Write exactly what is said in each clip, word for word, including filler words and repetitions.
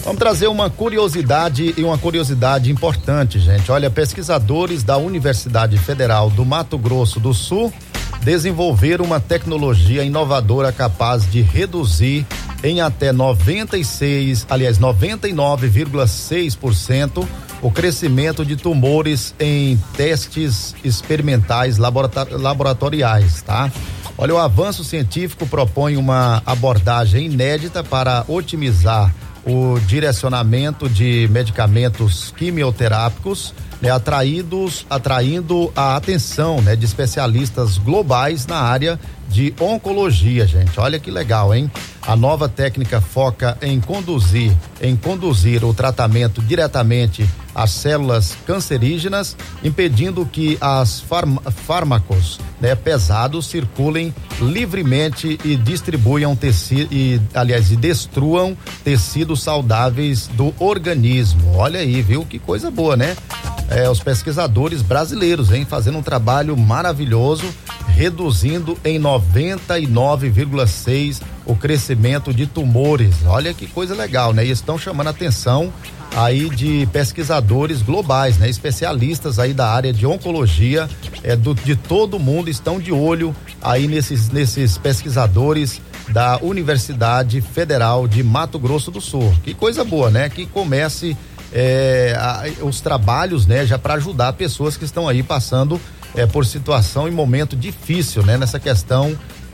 Vamos trazer uma curiosidade e uma curiosidade importante, gente. Olha, pesquisadores da Universidade Federal do Mato Grosso do Sul desenvolveram uma tecnologia inovadora capaz de reduzir em até noventa e seis, aliás, noventa e nove vírgula seis por cento o crescimento de tumores em testes experimentais laboratoriais, tá? Olha, o avanço científico propõe uma abordagem inédita para otimizar o direcionamento de medicamentos quimioterápicos, né, atraídos, atraindo a atenção, né, de especialistas globais na área de oncologia, gente. Olha que legal, hein? A nova técnica foca em conduzir, em conduzir o tratamento diretamente às células cancerígenas, impedindo que as fármacos, né, pesados circulem livremente e distribuam tecido e, aliás, e destruam tecidos saudáveis do organismo. Olha aí, viu? Que coisa boa, né? É, os pesquisadores brasileiros, hein, fazendo um trabalho maravilhoso, reduzindo em noventa e nove vírgula seis o crescimento de tumores. Olha que coisa legal, né? E estão chamando a atenção aí de pesquisadores globais, né? Especialistas aí da área de oncologia, é, do, de todo mundo estão de olho aí nesses, nesses pesquisadores da Universidade Federal de Mato Grosso do Sul. Que coisa boa, né? Que comece É, a, os trabalhos, né, já para ajudar pessoas que estão aí passando é, por situação e momento difícil, né, nessa questão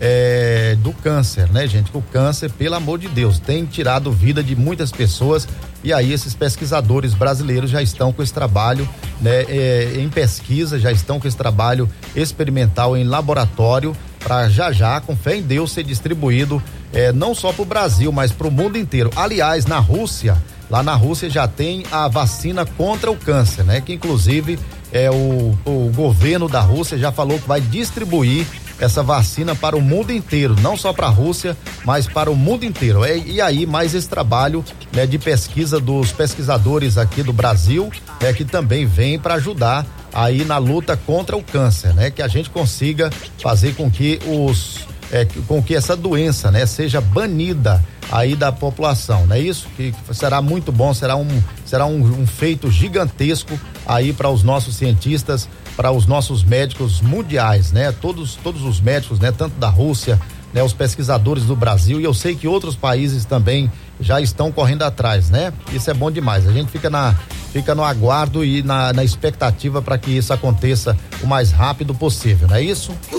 é, do câncer, né, gente? O câncer, pelo amor de Deus, tem tirado vida de muitas pessoas e aí esses pesquisadores brasileiros já estão com esse trabalho, né, é, em pesquisa, já estão com esse trabalho experimental em laboratório para já já, com fé em Deus, ser distribuído é, não só para o Brasil, mas para o mundo inteiro. Aliás, na Rússia, lá na Rússia já tem a vacina contra o câncer, né? Que inclusive é o, o governo da Rússia já falou que vai distribuir essa vacina para o mundo inteiro, não só para a Rússia, mas para o mundo inteiro. É, e aí mais esse trabalho, né, de pesquisa dos pesquisadores aqui do Brasil, é que também vem para ajudar aí na luta contra o câncer, né? Que a gente consiga fazer com que os é, com que essa doença, né, seja banida aí da população, não é isso? Que será muito bom, será um será um, um feito gigantesco aí para os nossos cientistas, para os nossos médicos mundiais, né? Todos todos os médicos, né, tanto da Rússia, né, os pesquisadores do Brasil, e eu sei que outros países também já estão correndo atrás, né? Isso é bom demais. A gente fica na fica no aguardo e na, na expectativa para que isso aconteça o mais rápido possível, não é isso?